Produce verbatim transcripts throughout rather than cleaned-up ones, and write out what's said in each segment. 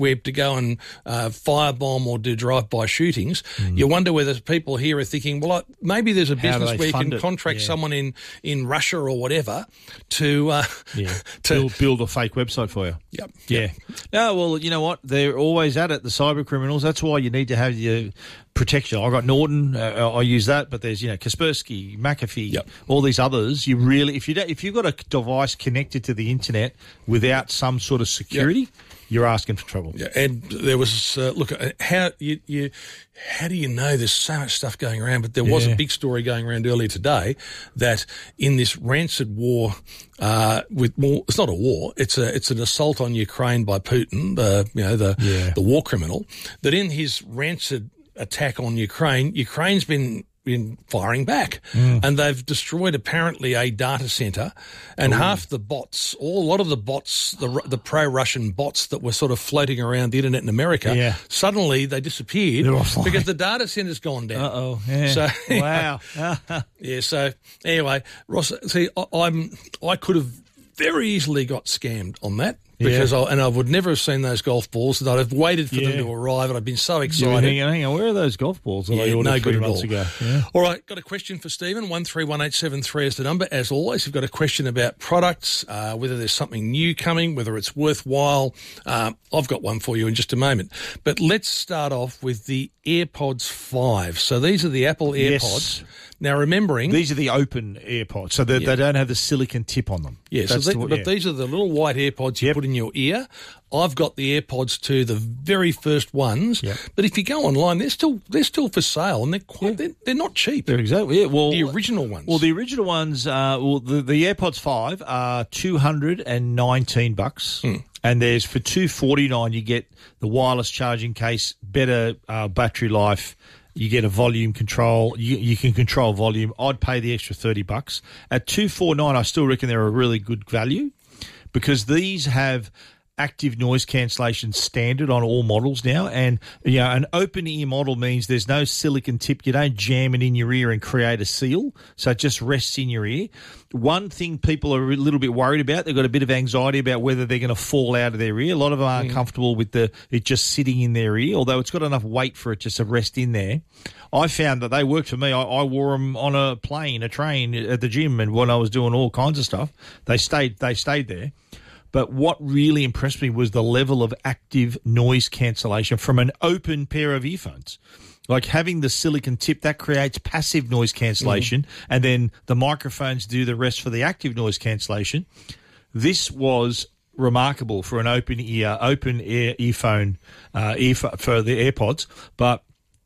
web to go and uh, firebomb or do drive-by shootings, mm. you wonder whether people here are thinking, well, I, maybe there's a How business where you can it? contract yeah. someone in, in Russia or whatever to, uh, yeah. to build, build a fake website for you. Yep. Yeah. Yep. No, well, you know what? They're always at it, the cyber criminals. That's why you need to have your protection. I've got Norton. Uh, I use that, but there's, you know, Kaspersky, McAfee, yep. all these others. You really, if you don't, if you've got a device connected to the internet without some sort of security, yep. you're asking for trouble. Yeah, and there was uh, look how you, you how do you know there's so much stuff going around? But there was yeah. a big story going around earlier today that in this rancid war, uh, with more, it's not a war, it's a it's an assault on Ukraine by Putin, the you know the yeah. the war criminal. That in his rancid attack on Ukraine, Ukraine's been been firing back, mm. and they've destroyed apparently a data center, and Ooh. half the bots, or a lot of the bots, the the pro-Russian bots that were sort of floating around the internet in America, yeah. suddenly they disappeared because the data center's gone down. Uh oh, yeah. So wow, yeah. So anyway, Ross, see, I, I'm I could have very easily got scammed on that. Because yeah. I, and I would never have seen those golf balls, and I'd have waited for yeah. them to arrive, and I've been so excited. Yeah, hang on, hang on. Where are those golf balls that yeah, I ordered no three good months at all. ago? Yeah. All right, got a question for Stephen. One three one eight seven three is the number. As always, you've got a question about products, uh, whether there's something new coming, whether it's worthwhile. Um, I've got one for you in just a moment. But let's start off with the AirPods five. So these are the Apple AirPods. Yes. Now, remembering... These are the open AirPods, so yeah. they don't have the silicon tip on them. Yeah, so they, the, but yeah. these are the little white AirPods you yep. put in your ear. I've got the AirPods two, the very first ones. Yep. But if you go online, they're still they're still for sale, and they're quite yeah. they're, they're not cheap. They're exactly yeah. Well, the original ones. Well, the original ones. Uh, well, the, the AirPods five are two hundred and nineteen bucks. Mm. And there's for two forty nine you get the wireless charging case, better uh, battery life. You get a volume control. You, you can control volume. I'd pay the extra thirty bucks. At two forty-nine, I still reckon they're a really good value because these have active noise cancellation standard on all models now. And, you know, an open ear model means there's no silicon tip. You don't jam it in your ear and create a seal. So it just rests in your ear. One thing people are a little bit worried about, they've got a bit of anxiety about whether they're going to fall out of their ear. A lot of them aren't mm. comfortable with the it just sitting in their ear, although it's got enough weight for it just to rest in there. I found that they worked for me. I, I wore them on a plane, a train, at the gym, and when I was doing all kinds of stuff, they stayed. They stayed there. But what really impressed me was the level of active noise cancellation from an open pair of earphones. Like having the silicon tip, that creates passive noise cancellation, mm. and then the microphones do the rest for the active noise cancellation. This was remarkable for an open ear, open ear earphone, uh, earphone for the AirPods, but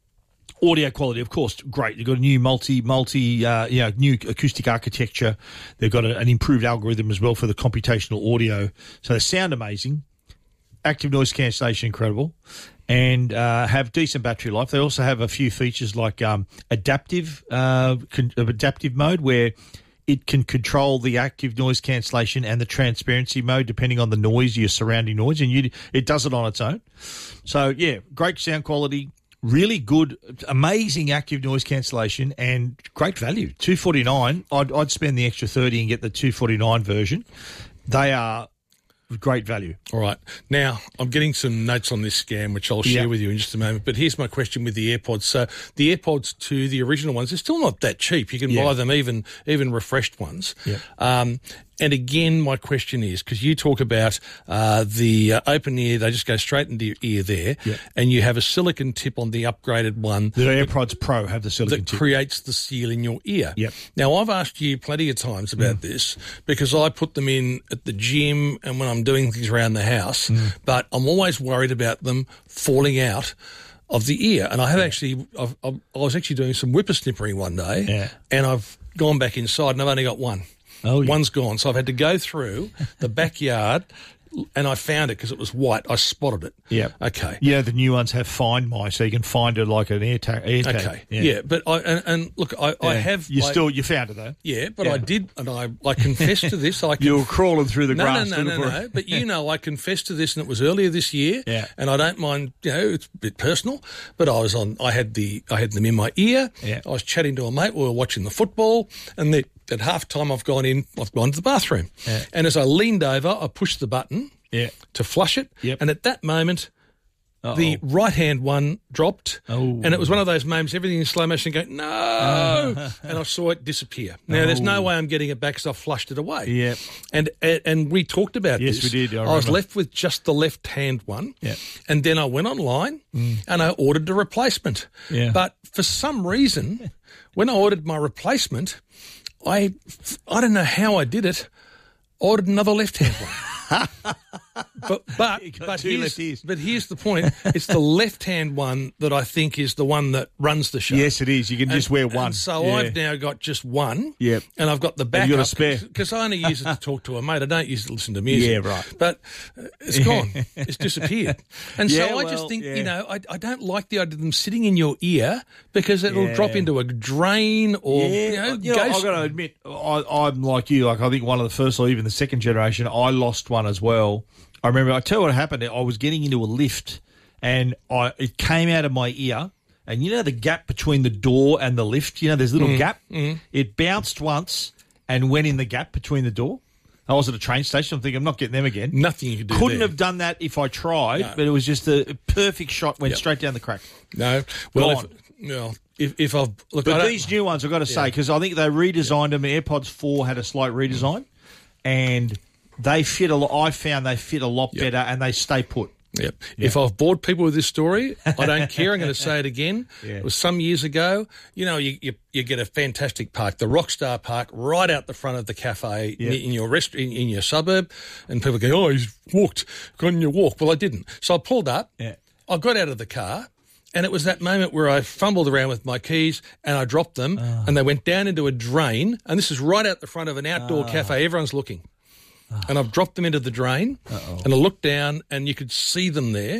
audio quality, of course, great. You've got a new multi, multi, uh, you know, new acoustic architecture. They've got a, an improved algorithm as well for the computational audio. So they sound amazing. Active noise cancellation, incredible. And uh, have decent battery life. They also have a few features like um, adaptive, uh, con- adaptive mode where it can control the active noise cancellation and the transparency mode depending on the noise, your surrounding noise, and you, it does it on its own. So, yeah, great sound quality. Really good, amazing active noise cancellation and great value. two forty-nine. I'd, I'd spend the extra thirty and get the two forty-nine version. They are great value. All right. Now, I'm getting some notes on this scam, which I'll share yep. with you in just a moment. But here's my question with the AirPods. So the AirPods two, the original ones, they're still not that cheap. You can yeah. buy them, even even refreshed ones. Yep. Um, and again, my question is, because you talk about uh, the uh, open ear, they just go straight into your ear there, yep. and you have a silicon tip on the upgraded one. The AirPods Pro have the silicon that tip. creates the seal in your ear. Yep. Now, I've asked you plenty of times about mm. this because I put them in at the gym and when I'm doing things around the house, mm. but I'm always worried about them falling out of the ear. And I have yeah. actually, I've, I've, I was actually doing some whippersnippering one day, yeah. and I've gone back inside and I've only got one. Oh, yeah. One's gone. So I've had to go through the backyard and I found it because it was white. I spotted it. Yeah. Okay. Yeah, the new ones have Find My, so you can find it like an air tag. Air tag. Okay. Yeah. yeah, but I and, and look, I, yeah. I have. You I, still you found it though. Yeah, but yeah. I did, and I I confessed to this. I conf- you were crawling through the no, grass. No, no, no, no, no. But you know, I confessed to this, and it was earlier this year. Yeah. And I don't mind. You know, it's a bit personal, but I was on. I had the I had them in my ear. Yeah. I was chatting to a mate. We were watching the football, and the, at half time, I've gone in. I've gone to the bathroom, yeah. and as I leaned over, I pushed the button. Yeah. To flush it. Yep. And at that moment, Uh-oh. the right-hand one dropped, Oh. and it was one of those moments, everything in slow motion, going, no, and I saw it disappear. Now, Oh. there's no way I'm getting it back because I flushed it away. Yep. And, and and we talked about Yes, this. we did, I I, was remember. left with just the left-hand one, Yep. and then I went online and I ordered a replacement. Yeah. But for some reason, when I ordered my replacement, I, I don't know how I did it, ordered another left-hand one. but but You got but two here's, left ears. but here's the point: it's the left-hand one that I think is the one that runs the show. Yes, it is. You can just wear one. And so Yeah. I've now got just one. Yep. And I've got the Have backup. you got a spare? Because I only use it to talk to a mate. I don't use it to listen to music. Yeah, right. But uh, it's gone. It's disappeared. And Yeah, so I well, just think, yeah. you know, I, I don't like the idea of them sitting in your ear because it'll Yeah. drop into a drain or, Yeah, you know, you know, go I've got to admit, I, I'm like you. Like I think one of the first or even the second generation, I lost one as well. I remember. I tell you what happened. I was getting into a lift, and I it came out of my ear. And you know the gap between the door and the lift. You know, there's a little gap. It bounced once and went in the gap between the door. I was at a train station. I'm thinking, I'm not getting them again. Nothing you could do Couldn't there. have done that if I tried, No. but it was just a perfect shot. Went Yep. straight down the crack. No. Well, Gone. if, well, if, if I've... Look, I But don't- these new ones, I've got to say, because I think they redesigned them. AirPods four had a slight redesign, and they fit a lot. I found they fit a lot Yep. better, and they stay put. Yep. If I've bored people with this story, I don't care. I'm going to say it again. Yeah. It was some years ago. You know, you, you you get a fantastic park, the Rockstar Park, right out the front of the cafe Yep. in your rest in, in your suburb, and people go, "Oh, he's walked, gone on your walk." Well, I didn't. So I pulled up. Yeah. I got out of the car. And it was that moment where I fumbled around with my keys and I dropped them and they went down into a drain. And this is right out the front of an outdoor cafe. Everyone's looking. And I've dropped them into the drain. Uh-oh. And I looked down and you could see them there.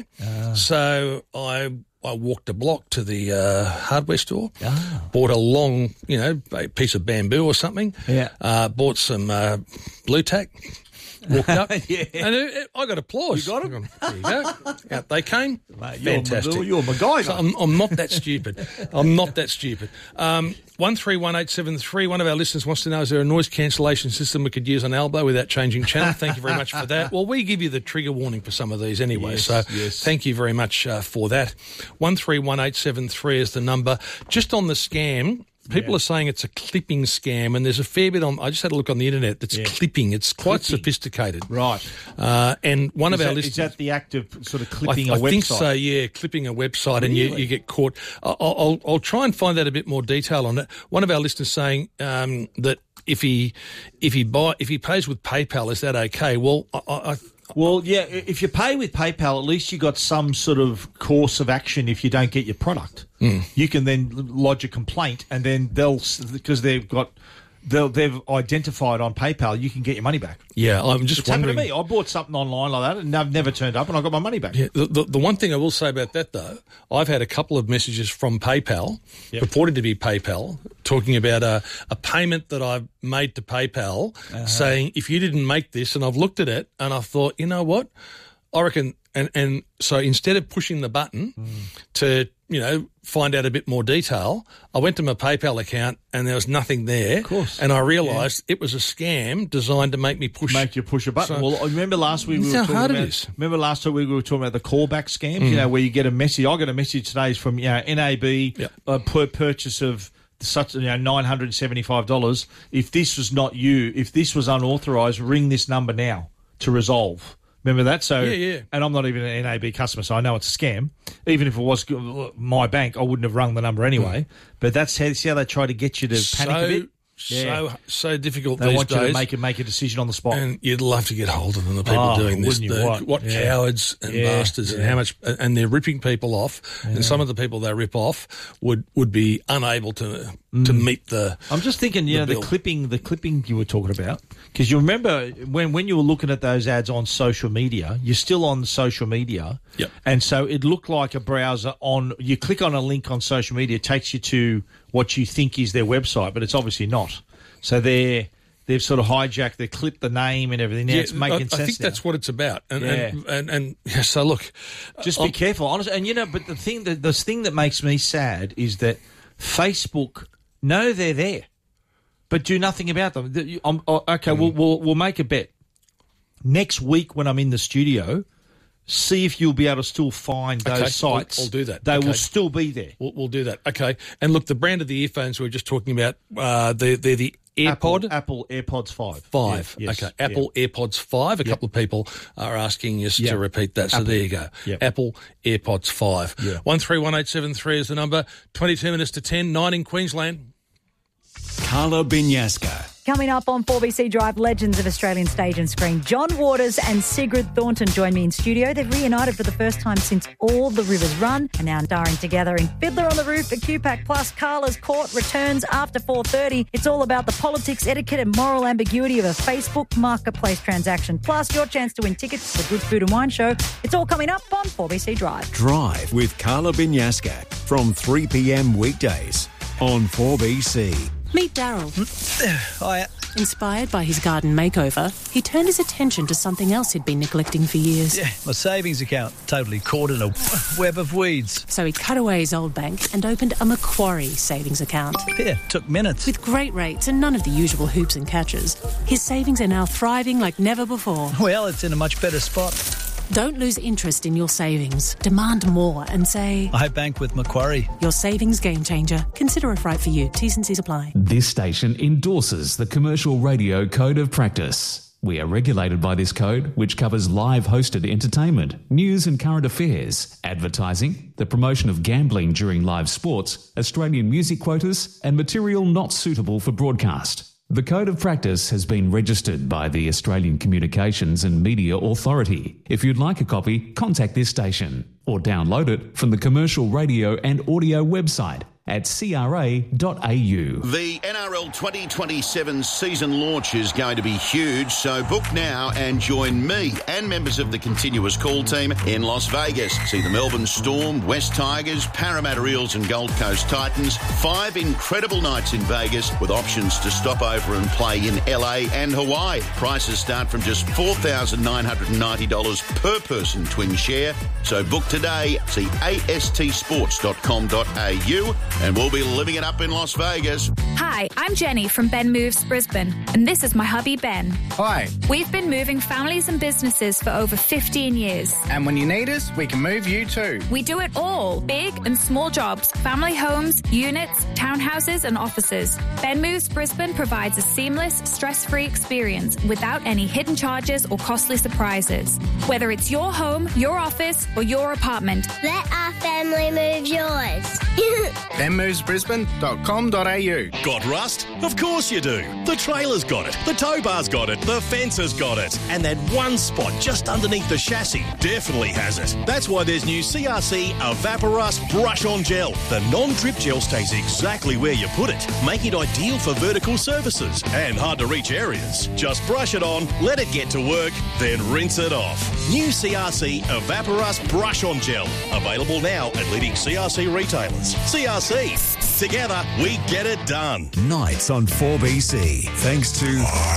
So I I walked a block to the uh, hardware store, bought a long, you know, a piece of bamboo or something. Yeah. Uh, bought some uh, blue tack. Walked up, Yeah. and it, it, I got applause. You got 'em? There you go. Out they came. Mate, you're Fantastic. Ma- you're MacGyver. So I'm, I'm not that stupid. I'm not that stupid. Um, one three one eight seven three. One of our listeners wants to know: is there a noise cancellation system we could use on Albo without changing channel? Thank you very much for that. Well, we give you the trigger warning for some of these anyway, Yes, so yes. thank you very much uh, for that. One three one eight seven three is the number. Just on the scam. People Yeah. are saying it's a clipping scam, and there's a fair bit on. I just had a look on the internet. That's Yeah. clipping. It's quite Clipping. sophisticated, Right. Uh, and one Is of our that, listeners. is that the act of sort of I, clipping I a website? think so, yeah, clipping a website and you, Really? you get caught. I'll, I'll, I'll try and find out a bit more detail on it. One of our listeners saying um, that if he if he buy if he pays with PayPal, is that okay? Well, I, I, Well, yeah, if you pay with PayPal, at least you got some sort of course of action if you don't get your product. Hmm. You can then lodge a complaint, and then they'll, because they've got, they'll, they've identified on PayPal, you can get your money back. yeah, I'm just It's happened wondering. to me. I bought something online like that, and I've never turned up, and I got my money back. Yeah, the, the, the one thing I will say about that, though, I've had a couple of messages from PayPal, Yep. purported to be PayPal, talking about a, a payment that I've made to PayPal, Uh-huh. saying, if you didn't make this, and I've looked at it, and I thought, you know what, I reckon, and, and so instead of pushing the button Mm. to, you know, find out a bit more detail, I went to my PayPal account and there was nothing there. Of course. And I realised it was a scam designed to make me push. Make you push a button. So- well, I remember last week we That's were how talking hard it about. is. Remember last time we were talking about the callback scams. You know, where you get a message. I got a message today from you know N A B Yep. uh, per purchase of such you know nine hundred seventy five dollars. If this was not you, if this was unauthorised, ring this number now to resolve. Remember that? So, Yeah, yeah. and I'm not even an N A B customer, so I know it's a scam. Even if it was my bank, I wouldn't have rung the number anyway. But that's how, see how they try to get you to panic so, a bit. So, so difficult They these want you days. to make a make a decision on the spot. And you'd love to get hold of them, the people Oh, doing this. wouldn't you? The, What? Yeah. cowards and Yeah, bastards and yeah. how much, and they're ripping people off. And some of the people they rip off would, would be unable to to meet the. I'm just thinking, you the know, the bill. clipping, the clipping you were talking about, because you remember when when you were looking at those ads on social media, you're still on social media, Yep. and so it looked like a browser on. You click on a link on social media, it takes you to what you think is their website, but it's obviously not. So they're they've sort of hijacked, they clipped the name and everything. Now Yeah, it's making I, sense. I think now. that's what it's about. And, Yeah. and, and, and yeah, so look, Just I'm- be careful, honestly. And you know, but the thing that the thing that makes me sad is that Facebook know they're there, but do nothing about them. The- you- I'm- oh, okay, we'll, we'll we'll make a bet. Next week when I'm in the studio, see if you'll be able to still find those Okay, sites. I'll, I'll do that. They Okay. will still be there. We'll, we'll do that. Okay. And look, the brand of the earphones we were just talking about, uh, they're, they're the AirPod. Apple, Apple AirPods five. Five. Yeah, yes, Okay. Apple yeah. AirPods five. A Yep. couple of people are asking us Yep. to repeat that. So Apple. there you go. Yep. Apple AirPods five. Yeah. one three one eight seven three is the number. twenty-two minutes to ten, nine in Queensland. Carla Binyasca. Coming up on four B C Drive, legends of Australian stage and screen. John Waters and Sigrid Thornton join me in studio. They've reunited for the first time since All the Rivers Run and now starring together in Fiddler on the Roof at Q PAC Plus. Carla's Court returns after four thirty. It's all about the politics, etiquette and moral ambiguity of a Facebook marketplace transaction. Plus your chance to win tickets to the Good Food and Wine Show. It's all coming up on four B C Drive. Drive with Carla Binyasca from three p.m. weekdays on four B C. Meet Daryl. Hiya. Inspired by his garden makeover, he turned his attention to something else he'd been neglecting for years. Yeah, my savings account totally caught in a web of weeds. So he cut away his old bank and opened a Macquarie savings account. Yeah, took minutes. With great rates and none of the usual hoops and catches, his savings are now thriving like never before. Well, it's in a much better spot. Don't lose interest in your savings. Demand more and say, I bank with Macquarie. your savings game changer. Consider if right for you. T's and C's apply. This station endorses the Commercial Radio Code of Practice. We are regulated by this code, which covers live hosted entertainment, news and current affairs, advertising, the promotion of gambling during live sports, Australian music quotas, and material not suitable for broadcast. The Code of Practice has been registered by the Australian Communications and Media Authority. If you'd like a copy, contact this station or download it from the Commercial Radio and Audio website at c r a dot a u. The N R L twenty twenty-seven season launch is going to be huge, so book now and join me and members of the continuous call team in Las Vegas. See the Melbourne Storm, West Tigers, Parramatta Eels and Gold Coast Titans. Five incredible nights in Vegas with options to stop over and play in L A and Hawaii. Prices start from just four thousand nine hundred ninety dollars per person twin share. So book today. See a s t sports dot com dot a u. And we'll be living it up in Las Vegas. Hi, I'm Jenny from Ben Moves Brisbane, and this is my hubby Ben. Hi. We've been moving families and businesses for over fifteen years. And when you need us, we can move you too. We do it all, big and small jobs, family homes, units, townhouses and offices. Ben Moves Brisbane provides a seamless, stress-free experience without any hidden charges or costly surprises. Whether it's your home, your office or your apartment. Let our family move yours. ben moves brisbane dot com dot a u. Got rust? Of course you do. The trailer's got it. The tow bar's got it. The fence has got it. And that one spot just underneath the chassis definitely has it. That's why there's new C R C Evaporust Brush On Gel. The non-drip gel stays exactly where you put it, making it ideal for vertical surfaces and hard-to-reach areas. Just brush it on, let it get to work, then rinse it off. New C R C Evaporust Brush On Gel. Available now at leading C R C retailers. C R C. Together, we get it done. Nights on four B C. Thanks to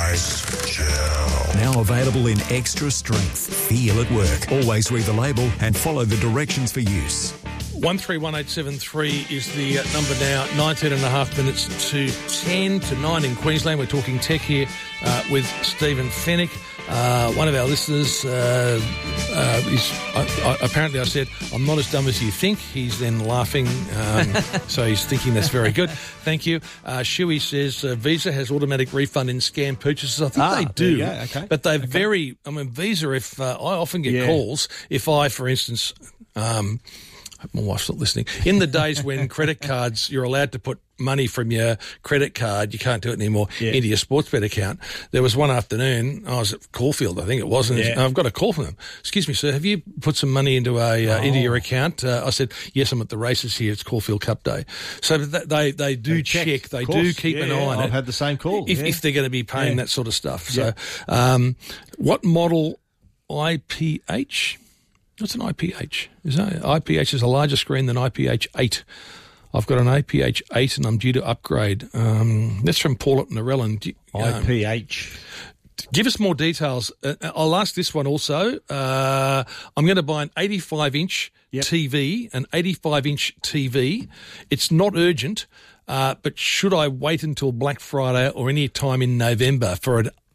Ice Gel. Now available in extra strength. Feel at work. Always read the label and follow the directions for use. one three one eight seven three is the uh, number now. nineteen and a half minutes to ten to nine in Queensland. We're talking tech here uh, with Stephen Fennick. Uh, one of our listeners uh, uh, is I, I, apparently I said, I'm not as dumb as you think. He's then laughing, um, so he's thinking that's very good. Thank you. Uh, Shuey says uh, Visa has automatic refund in scam purchases. I think Ah, they there do, you go. Okay. but they're Okay. very, I mean, Visa, if uh, I often get Yeah. calls, if I, for instance, um, my wife's not listening. In the days when credit cards, you're allowed to put money from your credit card, you can't do it anymore, Yeah. into your Sportsbet account. There was one afternoon, I was at Caulfield, I think it was, and Yeah. I've got a call from them. Excuse me, sir, have you put some money into a uh, Oh. into your account? Uh, I said, yes, I'm at the races here. It's Caulfield Cup Day. So th- they they do They check, check, they of do course. keep Yeah, an yeah, eye on I've it. had the same call, If, yeah. if they're going to be paying Yeah. that sort of stuff. Yeah. So um, what model I P H? What's an I P H? Is that, I P H is a larger screen than I P H eight. I've got an I P H eight and I'm due to upgrade. Um, that's from Paul at Narellan. Do you- um, I P H. Give us more details. Uh, I'll ask this one also. Uh, I'm going to buy an eighty-five inch Yep. T V, an eighty-five inch T V. It's not urgent, uh, but should I wait until Black Friday or any time in November for an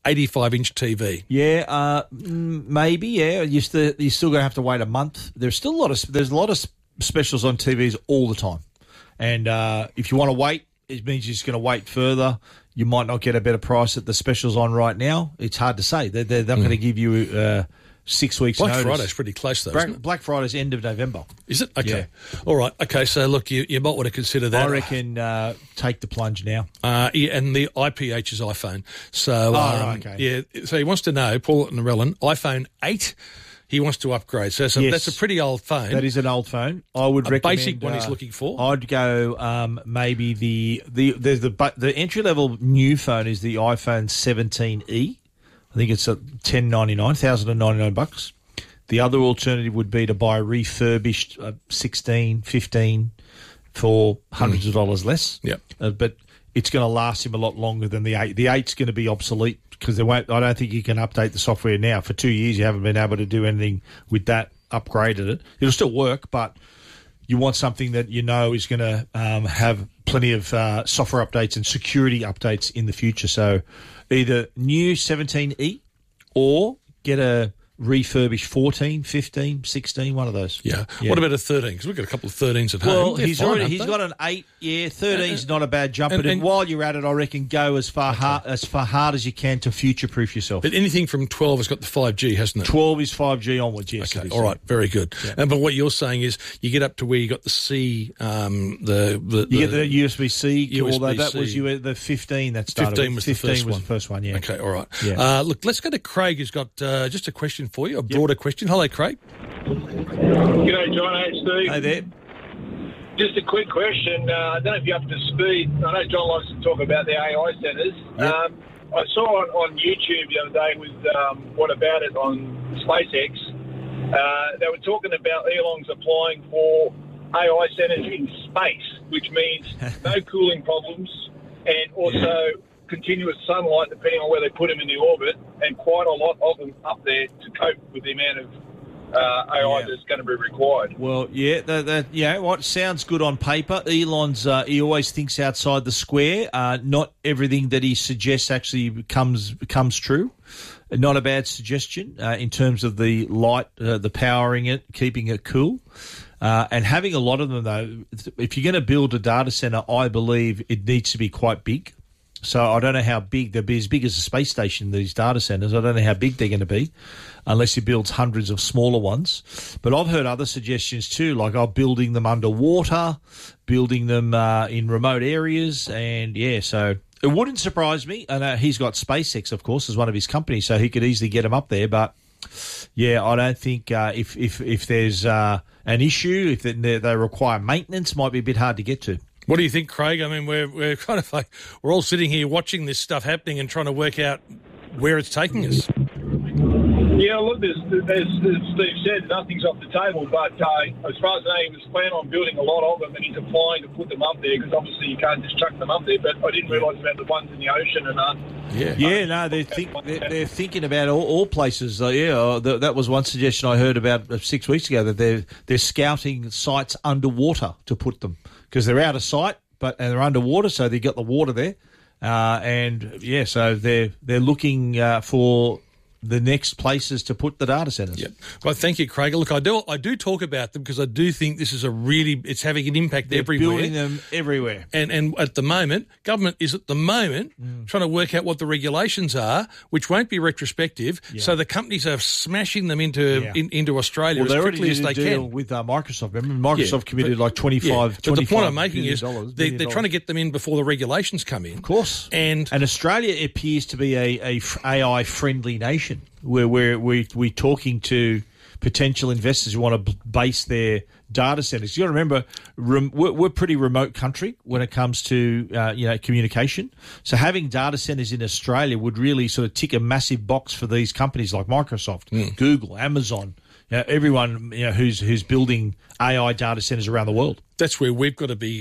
eighty-five inch T V. Yeah, uh, maybe. Yeah, you still you still gonna have to wait a month. There's still a lot of there's a lot of specials on T Vs all the time, and uh, if you want to wait, it means you're just going to wait further. You might not get a better price at the specials on right now. It's hard to say. They're, they're not mm. going to give you uh, six weeks Black notice. Friday's pretty close, though, Black, isn't it? Black Friday's end of November. Is it? Okay. Yeah. All right. Okay, so look, you, you might want to consider that. I reckon uh, take the plunge now. Uh, yeah, and the I P H is iPhone. So, oh, um, okay. yeah, so he wants to know, Paul Narellan, iPhone eight, he wants to upgrade. So, so yes. that's a pretty old phone. That is an old phone. I would a recommend basic one uh, he's looking for. I'd go um, maybe the the there's the the entry level new phone is the iPhone seventeen E. I think it's at ten ninety nine, thousand and ninety nine bucks. The other alternative would be to buy a refurbished uh, sixteen, fifteen for hundreds mm. of dollars less. Yep. Uh, but it's going to last him a lot longer than the eight. The eight's going to be obsolete because they won't. I don't think you can update the software now. For two years, you haven't been able to do anything with that. Upgraded it. It'll still work, but you want something that you know is going to um, have plenty of uh, software updates and security updates in the future. So either new seventeen E or get a refurbished fourteen, fifteen, sixteen, one of those. Yeah. yeah. What about a thirteen? Because we've got a couple of thirteens at well, home. They're he's fine, already aren't he's they? got an eight. Yeah, thirteen's uh, not a bad jump. and, But and, while you're at it, I reckon go as far okay. hard as far hard as you can to future-proof yourself. But anything from twelve has got the five G, hasn't it? twelve is five G onwards, yes. Okay, all right, very good. Yeah. And but what you're saying is you get up to where you got the C, um, the, the you get the U S B C. U S B C. Although that was you the fifteen that started. fifteen was, fifteen the, first was one. the first one. Yeah. Okay, all right. Yeah. Uh, look, let's go to Craig, who's got uh, just a question for you, a broader yep. question. Hello, Craig. G'day, John. Hey, Steve. Hey there. Just a quick question. Uh, I don't know if you're up to speed. I know John likes to talk about the A I centres. Yep. Um, I saw on, on YouTube the other day with um, What About It on SpaceX, uh, they were talking about Elon's applying for A I centres in space, which means no cooling problems and also continuous sunlight depending on where they put them in the orbit, and quite a lot of them up there to cope with the amount of Uh, A I yeah. that's going to be required. Well, yeah, that, that, yeah. What sounds good on paper? Elon's uh, he always thinks outside the square. Uh, not everything that he suggests actually comes comes true. Not a bad suggestion uh, in terms of the light, uh, the powering it, keeping it cool, uh, and having a lot of them though. If you're going to build a data center, I believe it needs to be quite big. So I don't know how big they'll be, as big as a space station, these data centres. I don't know how big they're going to be unless he builds hundreds of smaller ones. But I've heard other suggestions too, like oh, building them underwater, building them uh, in remote areas. And, yeah, so it wouldn't surprise me. And uh, he's got SpaceX, of course, as one of his companies, so he could easily get them up there. But, yeah, I don't think uh, if, if, if there's uh, an issue, if they, they require maintenance, might be a bit hard to get to. What do you think, Craig? I mean, we're we're kind of like we're all sitting here watching this stuff happening and trying to work out where it's taking us. Yeah, look, there's, there's, as Steve said, nothing's off the table. But uh, as far as I know, he was planning on building a lot of them, and he's applying to put them up there because obviously you can't just chuck them up there. But I didn't realise about the ones in the ocean and uh, yeah, yeah, no, they're think, they're, they're thinking about all, all places. Uh, yeah, uh, th- that was one suggestion I heard about uh, six weeks ago that they're they're scouting sites underwater to put them because they're out of sight, but and they're underwater, so they got the water there, uh, and yeah, so they're they're looking uh, for the next places to put the data centres. Yep. Well, thank you, Craig. Look, I do I do talk about them because I do think this is a really, it's having an impact They're everywhere. building them everywhere. And and at the moment, government is at the moment Mm. trying to work out what the regulations are, which won't be retrospective. Yeah. So the companies are smashing them into Yeah. in, into Australia Well, they as already quickly as did a they deal can. with uh, Microsoft. Remember, Microsoft Yeah, committed but- like twenty-five. Yeah, but the point I'm making billion is dollars, they, billion they're trying to dollars. get them in before the regulations come in. Of course. And and Australia appears to be a, a f- A I friendly nation where we're we we talking to potential investors who want to b- base their data centers. You got to remember, rem- we're, we're a pretty remote country when it comes to uh, you know communication. So having data centers in Australia would really sort of tick a massive box for these companies like Microsoft, Mm. Google, Amazon, you know, everyone you know who's who's building A I data centers around the world. that's where we've got to be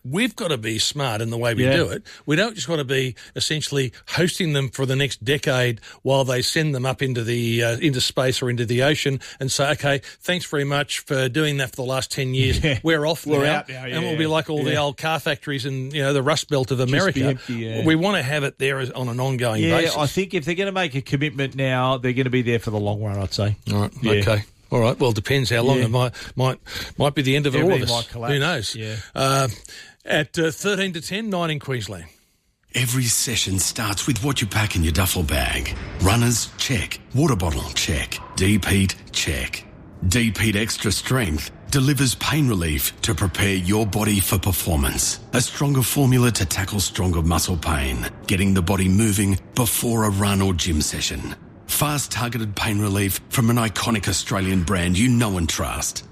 we've got to be smart in the way we Yeah. do it. We don't just got to be essentially hosting them for the next decade while they send them up into the uh, into space or into the ocean and say, okay, thanks very much for doing that for the last ten years. Yeah. We're off We're now. out now, yeah. And we'll be like all the Yeah. old car factories in, you know, the Rust Belt of be America. empty, yeah. We want to have it there as, on an ongoing Yeah, basis. I think if they're going to make a commitment now, they're going to be there for the long run, I'd say. All right, Yeah. okay. All right. Well, it depends how long Yeah. it might might might be the end of all of Everything us. might collapse. Who knows? Yeah. Uh, at uh, thirteen to ten, nine in Queensland. Every session starts with what you pack in your duffel bag. Runners, check. Water bottle, check. Deep heat, check. Deep Heat Extra Strength delivers pain relief to prepare your body for performance. A stronger formula to tackle stronger muscle pain, getting the body moving before a run or gym session. Fast targeted pain relief from an iconic Australian brand you know and trust.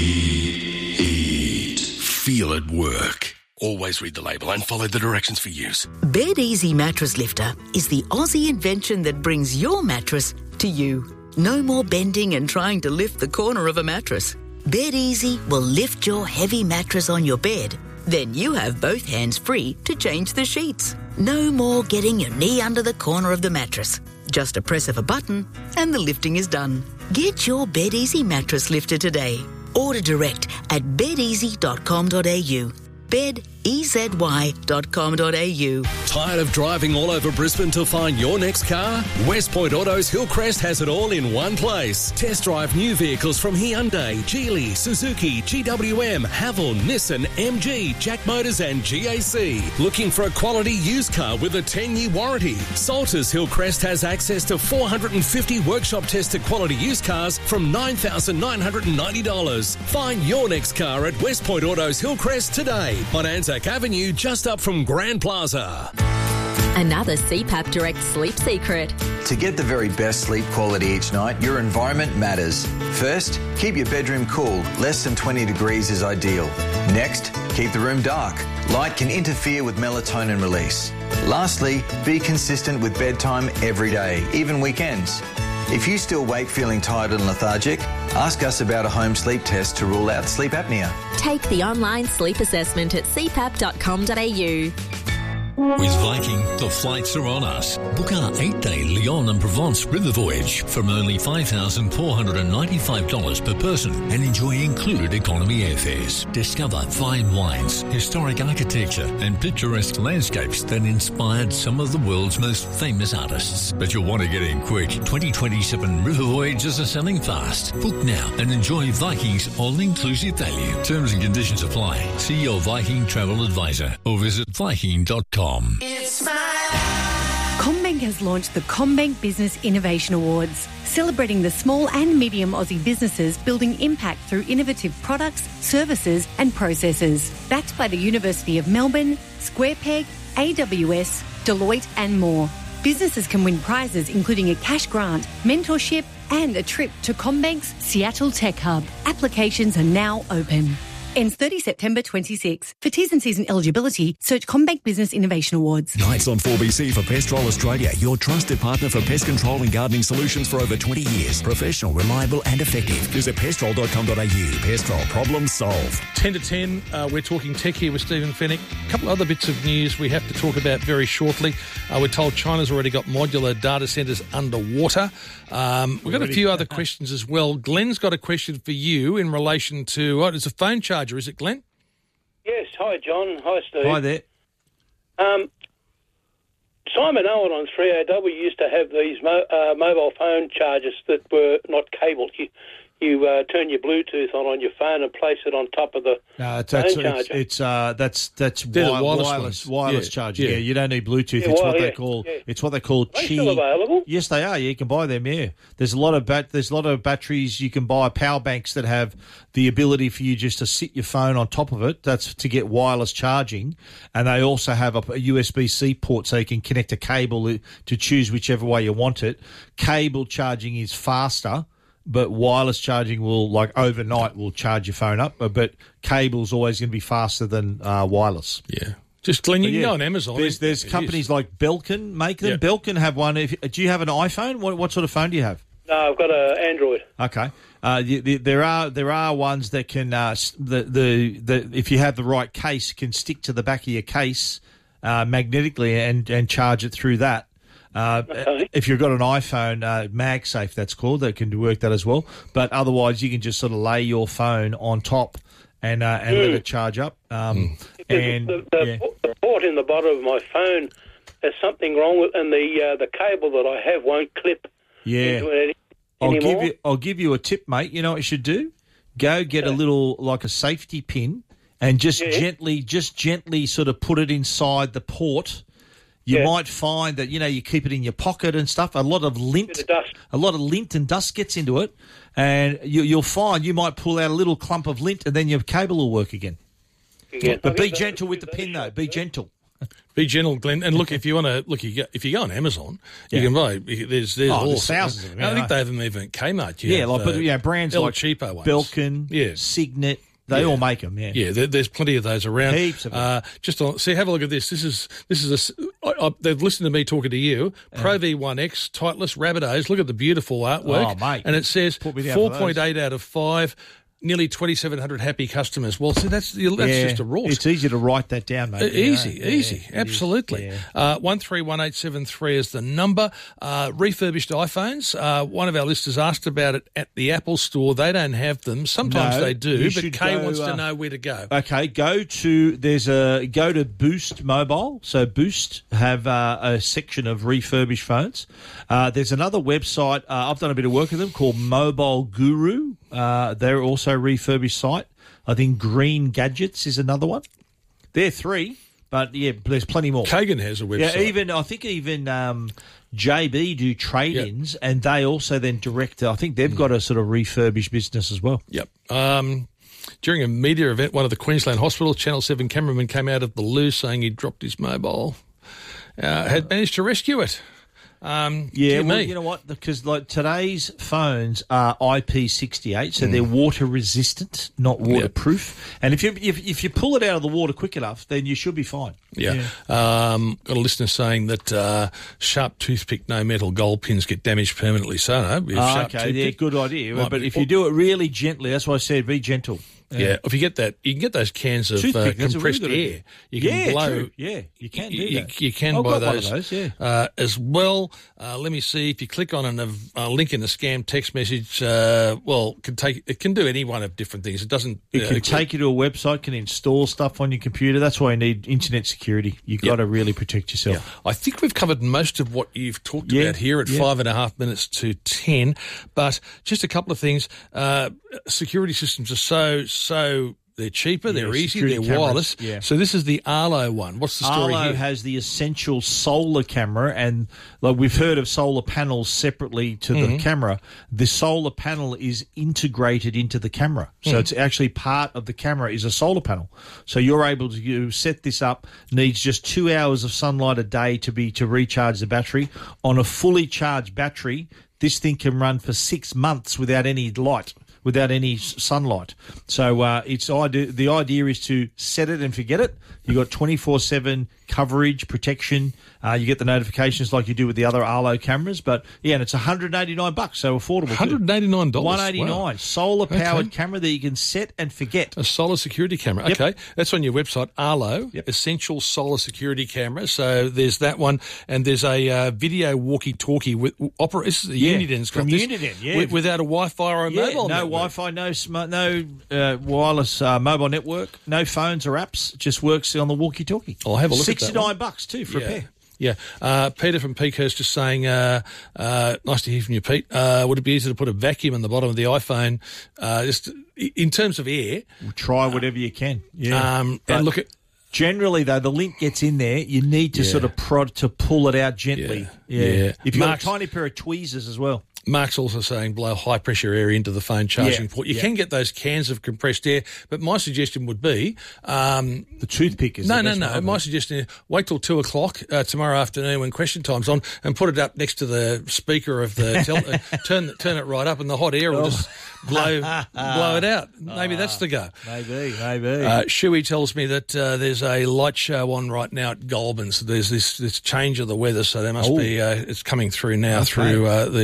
Deep Heat. Feel it work. Always read the label and follow the directions for use. Bed Easy Mattress Lifter is the Aussie invention that brings your mattress to you. No more bending and trying to lift the corner of a mattress. Bed Easy will lift your heavy mattress on your bed. Then you have both hands free to change the sheets. No more getting your knee under the corner of the mattress. Just a press of a button and the lifting is done. Get your Bed Easy mattress lifter today. Order direct at bed easy dot com dot a u. bed easy dot com dot a u. Tired of driving all over Brisbane to find your next car? West Point Autos Hillcrest has it all in one place. Test drive new vehicles from Hyundai, Geely, Suzuki, G W M, Haval, Nissan, M G, Jack Motors and G A C. Looking for a quality used car with a ten-year warranty? Salters Hillcrest has access to four hundred fifty workshop tested quality used cars from nine thousand nine hundred ninety dollars. Find your next car at West Point Autos Hillcrest today on Anzac Avenue, just up from Grand Plaza. Another C PAP Direct sleep secret. To get the very best sleep quality each night, your environment matters. First, keep your bedroom cool. Less than twenty degrees is ideal. Next, keep the room dark. Light can interfere with melatonin release. Lastly, be consistent with bedtime every day, even weekends. If you still wake feeling tired and lethargic, ask us about a home sleep test to rule out sleep apnea. Take the online sleep assessment at c pap dot com dot a u. With Viking, the flights are on us. Book our eight-day Lyon and Provence river voyage from only five thousand four hundred ninety-five dollars per person and enjoy included economy airfares. Discover fine wines, historic architecture and picturesque landscapes that inspired some of the world's most famous artists. But you'll want to get in quick. twenty twenty-seven river voyages are selling fast. Book now and enjoy Viking's all-inclusive value. Terms and conditions apply. See your Viking travel advisor or visit viking dot com. It's CommBank has launched the CommBank Business Innovation Awards, celebrating the small and medium Aussie businesses building impact through innovative products, services and processes. Backed by the University of Melbourne, SquarePeg, A W S, Deloitte and more. Businesses can win prizes including a cash grant, mentorship and a trip to CommBank's Seattle Tech Hub. Applications are now open. Ends thirtieth September twenty-six. For T's and C's and eligibility, search CommBank Business Innovation Awards. Nights on four B C for Pestrol Australia, your trusted partner for pest control and gardening solutions for over twenty years. Professional, reliable and effective. Visit pestrol dot com dot a u. Pestrol, problem solved. ten to ten, uh, we're talking tech here with Stephen Fennick. A couple of other bits of news we have to talk about very shortly. Uh, we're told China's already got modular data centres underwater. Um, we've got a few other questions as well. Glenn's got a question for you in relation to, oh, it's a phone charger, is it, Glenn? Yes. Hi, John. Hi, Steve. Hi there. Um, Simon Owen on three A W used to have these mo- uh, mobile phone chargers that were not cabled. You, you uh, turn your Bluetooth on on your phone and place it on top of the No, it's, phone that's, charger. it's, it's uh, that's that's They're the wi- wireless wireless ones. wireless Yeah, charging. yeah. Yeah. you don't need Bluetooth. Yeah, it's well, what yeah, they call yeah. it's what they call Are they Qi. still available? Yes, they are. Yeah, you can buy them. Yeah, there's a lot of bat. There's a lot of batteries. You can buy power banks that have the ability for you just to sit your phone on top of it. That's to get wireless charging, and they also have a, a U S B C port so you can connect a cable to choose whichever way you want it. Cable charging is faster. But wireless charging will, like overnight, will charge your phone up. But, but cable's always going to be faster than uh, wireless. Yeah. Just, Glenn, you But can yeah, go on Amazon. There's, there's It companies is. like Belkin make them. Yeah. Belkin have one. If, do you have an iPhone? What, what sort of phone do you have? No, I've got an Android. Okay. Uh, the, the, there are there are ones that can uh, the, the the if you have the right case can stick to the back of your case uh, magnetically and and charge it through that. Uh, okay. If you've got an iPhone, uh, MagSafe, that's called, that can work that as well. But otherwise, you can just sort of lay your phone on top and uh, and mm. let it charge up. Um, mm. And the, the, yeah. the port in the bottom of my phone, there's something wrong with, and the uh, the cable that I have won't clip yeah. into it I'll anymore. give you I'll give you a tip, mate. You know what you should do? Go get yeah. a little like a safety pin and just yeah. gently, just gently sort of put it inside the port. You yeah. might find that, you know, you keep it in your pocket and stuff. A lot of lint, of dust. a lot of lint and dust gets into it, and you, you'll find you might pull out a little clump of lint, and then your cable will work again. again. But be gentle with the pin, though. Be gentle. Be gentle, Glenn. And look, if you want to look, you go, if you go on Amazon, yeah. you can buy. There's there's, oh, all there's thousands of them. I think they have them even at Kmart. You yeah, have, like but uh, yeah, brands El like cheapo ones. Belkin, yeah. Signet. They yeah. all make them, yeah. Yeah, there, there's plenty of those around. Heaps of them. Uh, just on, see, have a look at this. This is this is a. I, I, they've listened to me talking to you. Pro V one X, Titleist, Rabbitohs. Look at the beautiful artwork. Oh, mate. And it says four point eight out of five. Nearly twenty-seven hundred happy customers. Well, see, that's that's yeah, just a raw. It's easy to write that down, mate. Uh, easy, yeah, easy, yeah, absolutely. Yeah. Uh, one three one eight seven three is the number. Uh, refurbished iPhones. Uh, one of our listeners asked about it at the Apple Store. They don't have them. Sometimes no, they do, but Kay go, wants uh, to know where to go. Okay, go to there's a go to Boost Mobile. So Boost have uh, a section of refurbished phones. Uh, there's another website. Uh, I've done a bit of work with them called Mobile Guru. Uh, they're also a refurbished site. I think Green Gadgets is another one. They're three, but yeah, there's plenty more. Kagan has a website. Yeah, even I think even um, J B do trade-ins, yep. and they also then direct. I think they've mm. got a sort of refurbished business as well. Yep. Um, during a media event, one of the Queensland hospitals, Channel seven cameraman came out of the loo saying he dropped his mobile. Uh, had managed to rescue it. Um, yeah, well, me. you know what? Because like today's phones are I P sixty-eight, so mm. they're water resistant, not waterproof. Yep. And if you if, if you pull it out of the water quick enough, then you should be fine. Yeah. yeah. Um, got a listener saying that uh, sharp toothpick, no metal gold pins get damaged permanently. So, no, if oh, sharp okay, yeah, good idea. But be, if you do it really gently, that's why I said be gentle. Yeah. yeah, if you get that, you can get those cans of uh, compressed really air. You can yeah, blow. True. Yeah, you can do you, that. You, you can I've buy got those, one of those yeah. uh, as well. Uh, let me see if you click on an, a link in the scam text message. Uh, well, can take it can do any one of different things. It doesn't. It uh, can it take you to a website. Can install stuff on your computer. That's why you need internet security. You've yep. got to really protect yourself. Yeah. I think we've covered most of what you've talked yeah. about here at yeah. five and a half minutes to ten. But just a couple of things. Uh, security systems are so so. They're cheaper, yeah, they're easy, they're cameras, wireless. Yeah. So this is the Arlo one. What's the story Arlo here? has the essential solar camera, and like we've heard of solar panels separately to mm-hmm. the camera. The solar panel is integrated into the camera. So mm. it's actually part of the camera is a solar panel. So you're able to you set this up, needs just two hours of sunlight a day to be to recharge the battery. On a fully charged battery, this thing can run for six months without any light. Without any sunlight. So uh, it's the idea is to set it and forget it. You've got twenty-four seven coverage, protection. Uh, you get the notifications like you do with the other Arlo cameras. But, yeah, and it's one hundred eighty-nine bucks, so affordable. one hundred eighty-nine dollars? one hundred eighty-nine dollars. Wow. Solar-powered okay. camera that you can set and forget. A solar security camera. Yep. Okay. That's on your website, Arlo, yep. Essential Solar Security Camera. So there's that one. And there's a uh, video walkie-talkie with opera. This is the yeah. Unident's got From this. Uniden, yeah. With, without a Wi-Fi or a yeah, mobile no network. Wi-Fi, no smart, no uh, wireless uh, mobile network, no phones or apps. Just works on the walkie-talkie. I'll have a look sixty-nine at that one. bucks too for yeah. a pair. Yeah. Uh, Peter from Peakhurst just saying, uh, uh, nice to hear from you, Pete. Uh, would it be easy to put a vacuum in the bottom of the iPhone? Uh, just in terms of air. We'll try whatever you can. Yeah. Um, and look at. Generally, though, the lint gets in there. You need to yeah. sort of prod to pull it out gently. Yeah. yeah. yeah. If you've got a tiny pair of tweezers as well. Mark's also saying blow high-pressure air into the phone charging yeah, port. You yeah. can get those cans of compressed air, but my suggestion would be... Um, the toothpick is No, the no, best no. one, My suggestion is wait till two o'clock uh, tomorrow afternoon when question time's on and put it up next to the speaker of the... tel- uh, turn turn it right up and the hot air will just blow blow it out. Maybe that's the go. Maybe, maybe. Uh, Shuey tells me that uh, there's a light show on right now at Goulburn. So there's this, this change of the weather, so there must Ooh. be... Uh, it's coming through now okay. through uh, the uh, southern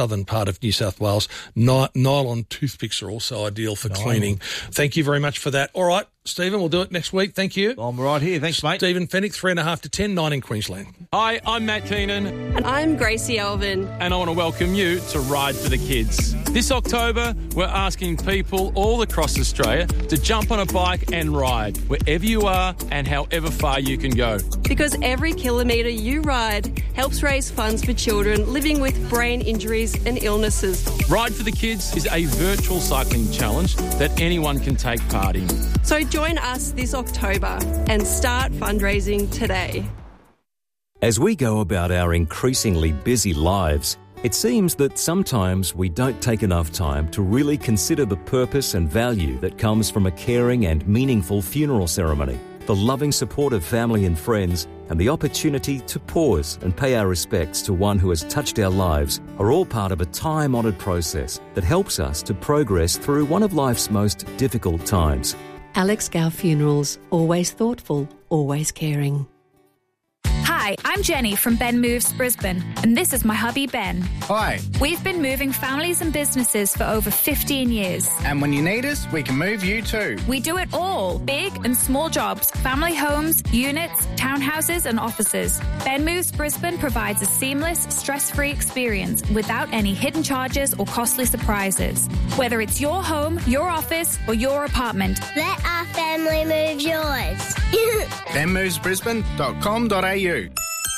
southern part of New South Wales. Ny- nylon toothpicks are also ideal for Nylon. cleaning. Thank you very much for that. All right, Stephen, we'll do it next week. Thank you. I'm right here. Thanks, mate. Stephen Fennick, three and a half to ten, nine in Queensland. Hi, I'm Matt Keenan. And I'm Gracie Elvin. And I want to welcome you to Ride for the Kids. This October, we're asking people all across Australia to jump on a bike and ride wherever you are and however far you can go. Because every kilometre you ride helps raise funds for children living with brain injuries and illnesses. Ride for the Kids is a virtual cycling challenge that anyone can take part in. So join us this October and start fundraising today. As we go about our increasingly busy lives, it seems that sometimes we don't take enough time to really consider the purpose and value that comes from a caring and meaningful funeral ceremony. The loving support of family and friends and the opportunity to pause and pay our respects to one who has touched our lives are all part of a time-honoured process that helps us to progress through one of life's most difficult times. Alex Gow Funerals, always thoughtful, always caring. Hi, I'm Jenny from Ben Moves Brisbane, and this is my hubby Ben. Hi. We've been moving families and businesses for over fifteen years. And when you need us, we can move you too. We do it all, big and small jobs, family homes, units, townhouses and offices. Ben Moves Brisbane provides a seamless, stress-free experience without any hidden charges or costly surprises. Whether it's your home, your office or your apartment. Let our family move yours. ben moves brisbane dot com dot a u.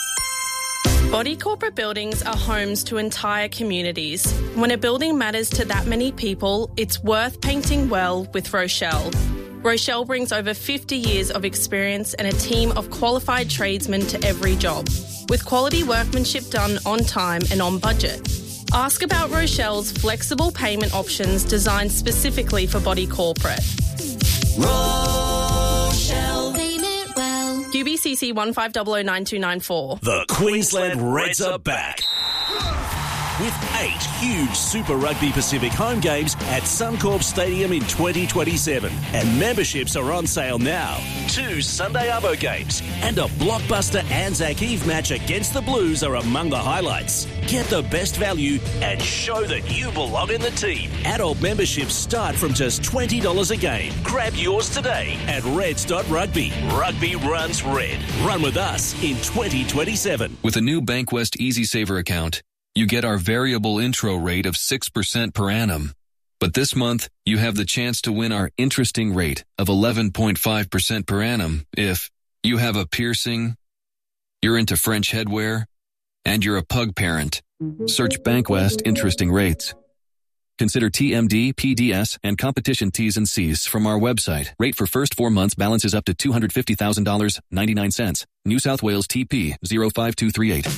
Body corporate buildings are homes to entire communities. When a building matters to that many people, it's worth painting well with Rochelle. Rochelle brings over fifty years of experience and a team of qualified tradesmen to every job, with quality workmanship done on time and on budget. Ask about Rochelle's flexible payment options designed specifically for body corporate. Rochelle. Payment well. U B C C one five zero zero nine two nine four. The Queensland Reds are back. With eight huge Super Rugby Pacific home games at Suncorp Stadium in twenty twenty-seven. And memberships are on sale now. Two Sunday Arvo games and a blockbuster Anzac Eve match against the Blues are among the highlights. Get the best value and show that you belong in the team. Adult memberships start from just twenty dollars a game. Grab yours today at reds dot rugby. Rugby runs red. Run with us in twenty twenty-seven. With a new Bankwest Easy Saver account, you get our variable intro rate of six percent per annum. But this month, you have the chance to win our interesting rate of eleven point five percent per annum if you have a piercing, you're into French headwear, and you're a pug parent. Search Bankwest Interesting Rates. Consider T M D, P D S, and competition T's and C's from our website. Rate for first four months balances up to two hundred fifty thousand dollars and ninety-nine cents. New South Wales T P zero five two three eight.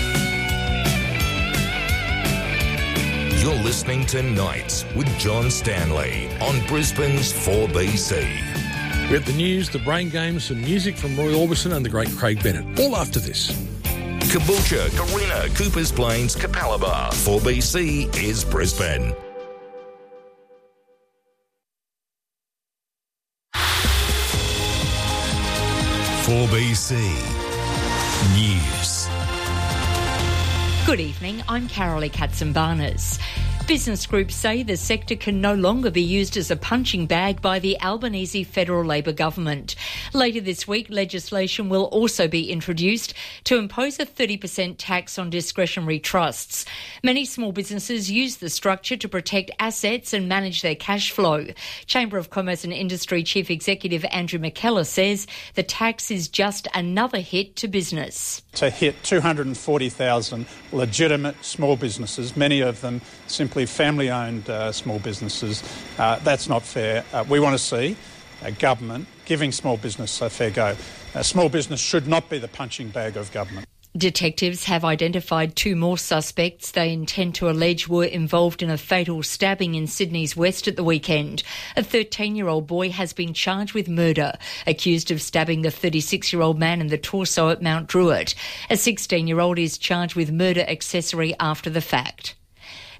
You're listening to Nights with John Stanley on Brisbane's four B C. We have the news, the brain games, some music from Roy Orbison and the great Craig Bennett. All after this. Caboolture, Carina, Coopers Plains, Capalaba. four B C is Brisbane. four B C News. Good evening, I'm Carolee Katsimbarnas. Business groups say the sector can no longer be used as a punching bag by the Albanese federal Labor government. Later this week, legislation will also be introduced to impose a thirty percent tax on discretionary trusts. Many small businesses use the structure to protect assets and manage their cash flow. Chamber of Commerce and Industry Chief Executive Andrew McKellar says the tax is just another hit to business. To hit two hundred forty thousand legitimate small businesses, many of them simply family-owned uh, small businesses, uh, that's not fair. Uh, we want to see a government giving small business a fair go. Uh, small business should not be the punching bag of government. Detectives have identified two more suspects they intend to allege were involved in a fatal stabbing in Sydney's West at the weekend. A thirteen-year-old boy has been charged with murder, accused of stabbing the thirty-six-year-old man in the torso at Mount Druitt. A sixteen-year-old is charged with murder accessory after the fact.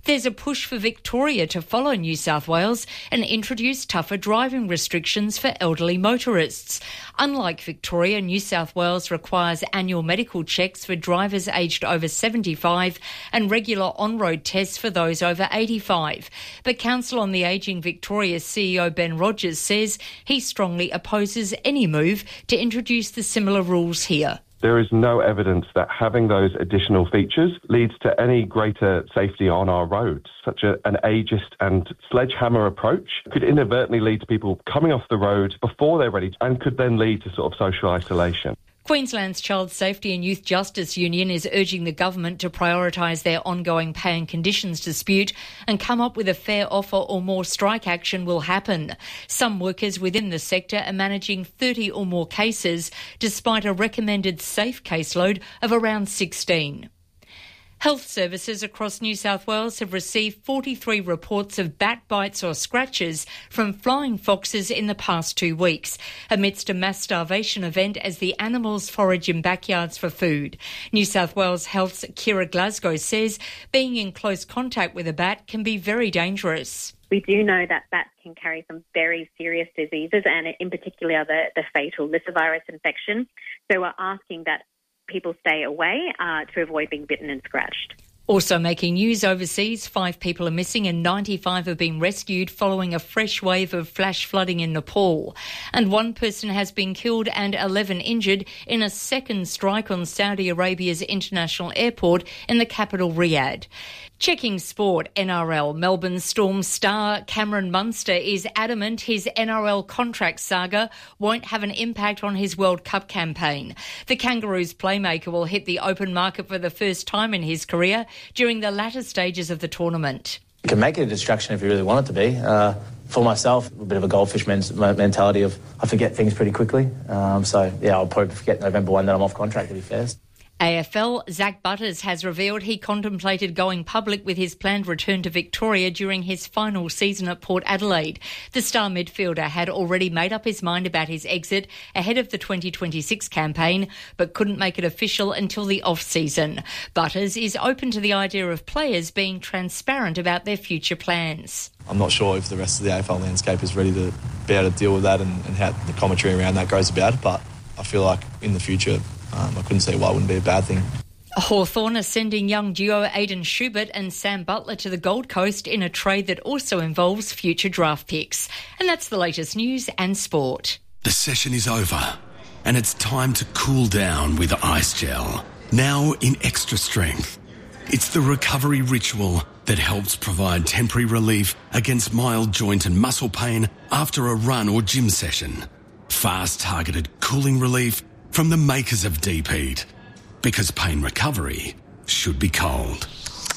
There's a push for Victoria to follow New South Wales and introduce tougher driving restrictions for elderly motorists. Unlike Victoria, New South Wales requires annual medical checks for drivers aged over seventy-five and regular on-road tests for those over eighty-five. But Council on the Ageing Victoria C E O Ben Rogers says he strongly opposes any move to introduce the similar rules here. There is no evidence that having those additional features leads to any greater safety on our roads. Such a, an ageist and sledgehammer approach could inadvertently lead to people coming off the road before they're ready and could then lead to sort of social isolation. Queensland's Child Safety and Youth Justice Union is urging the government to prioritise their ongoing pay and conditions dispute and come up with a fair offer or more strike action will happen. Some workers within the sector are managing thirty or more cases despite a recommended safe caseload of around sixteen. Health services across New South Wales have received forty-three reports of bat bites or scratches from flying foxes in the past two weeks, amidst a mass starvation event as the animals forage in backyards for food. New South Wales Health's Kira Glasgow says being in close contact with a bat can be very dangerous. We do know that bats can carry some very serious diseases, and in particular the, the fatal lyssavirus infection. So we're asking that people stay away uh, to avoid being bitten and scratched. Also making news overseas, five people are missing and ninety-five have been rescued following a fresh wave of flash flooding in Nepal. And one person has been killed and eleven injured in a second strike on Saudi Arabia's international airport in the capital Riyadh. Checking sport, N R L. Melbourne Storm star Cameron Munster is adamant his N R L contract saga won't have an impact on his World Cup campaign. The Kangaroos playmaker will hit the open market for the first time in his career during the latter stages of the tournament. You can make it a distraction if you really want it to be. Uh, for myself, a bit of a goldfish men- mentality of I forget things pretty quickly. Um, so, yeah, I'll probably forget November first that I'm off contract, to be fair. A F L, Zach Butters has revealed he contemplated going public with his planned return to Victoria during his final season at Port Adelaide. The star midfielder had already made up his mind about his exit ahead of the twenty twenty-six campaign, but couldn't make it official until the off-season. Butters is open to the idea of players being transparent about their future plans. I'm not sure if the rest of the A F L landscape is ready to be able to deal with that and, and how the commentary around that goes about it, but I feel like in the future Um, I couldn't see why it wouldn't be a bad thing. Hawthorn are sending young duo Aidan Schubert and Sam Butler to the Gold Coast in a trade that also involves future draft picks. And that's the latest news and sport. The session is over and it's time to cool down with Ice Gel. Now in extra strength. It's the recovery ritual that helps provide temporary relief against mild joint and muscle pain after a run or gym session. Fast targeted cooling relief from the makers of Deep Heat, because pain recovery should be cold.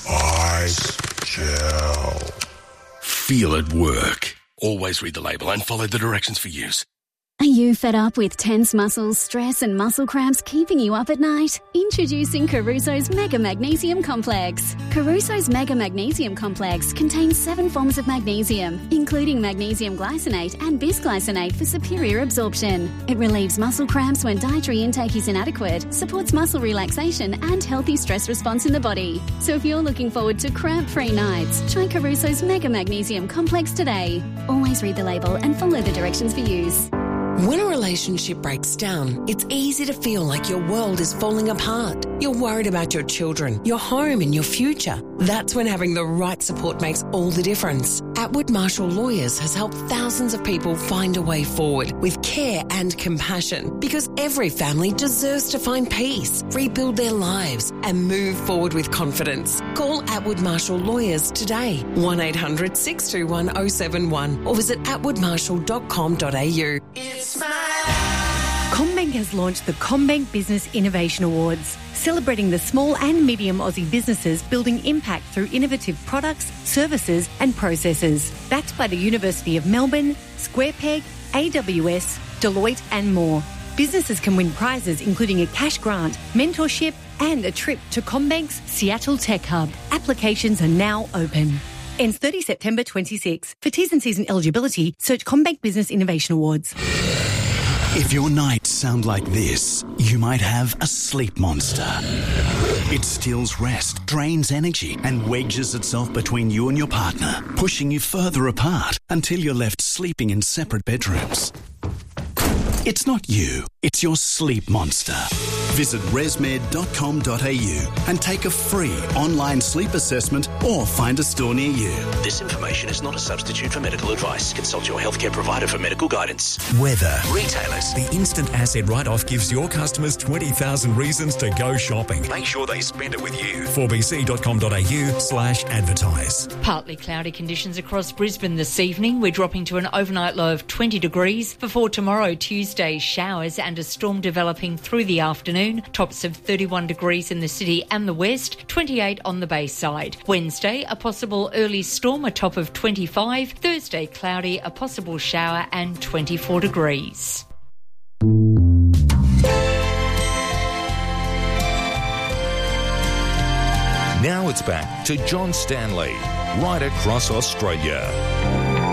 Ice Gel. Feel it work. Always read the label and follow the directions for use. Are you fed up with tense muscles, stress and muscle cramps keeping you up at night? Introducing Caruso's Mega Magnesium Complex. Caruso's Mega Magnesium Complex contains seven forms of magnesium, including magnesium glycinate and bisglycinate for superior absorption. It relieves muscle cramps when dietary intake is inadequate, supports muscle relaxation and healthy stress response in the body. So if you're looking forward to cramp-free nights, try Caruso's Mega Magnesium Complex today. Always read the label and follow the directions for use. When a relationship breaks down, it's easy to feel like your world is falling apart. You're worried about your children, your home and your future. That's when having the right support makes all the difference. Atwood Marshall Lawyers has helped thousands of people find a way forward with care and compassion, because every family deserves to find peace, rebuild their lives and move forward with confidence. Call Atwood Marshall Lawyers today, one eight hundred six two one oh seven one, or visit atwood marshall dot com dot a u. CommBank has launched the CommBank Business Innovation Awards, celebrating the small and medium Aussie businesses building impact through innovative products, services and processes. Backed by the University of Melbourne, SquarePeg, A W S, Deloitte and more. Businesses can win prizes including a cash grant, mentorship and a trip to CommBank's Seattle Tech Hub. Applications are now open. Ends thirtieth September twenty-six. For T's and C's and eligibility, search CommBank Business Innovation Awards. If your nights sound like this, you might have a sleep monster. It steals rest, drains energy, and wedges itself between you and your partner, pushing you further apart until you're left sleeping in separate bedrooms. It's not you, it's your sleep monster. Visit resmed dot com dot a u and take a free online sleep assessment or find a store near you. This information is not a substitute for medical advice. Consult your healthcare provider for medical guidance. Weather. Retailers. The instant asset write-off gives your customers twenty thousand reasons to go shopping. Make sure they spend it with you. four b c dot com dot a u slash advertise. Partly cloudy conditions across Brisbane this evening. We're dropping to an overnight low of twenty degrees before tomorrow, Tuesday, showers and a storm developing through the afternoon. Tops of thirty-one degrees in the city and the west, twenty-eight on the Bayside. Wednesday, a possible early storm, a top of twenty-five. Thursday, cloudy, a possible shower and twenty-four degrees. Now it's back to John Stanley, right across Australia.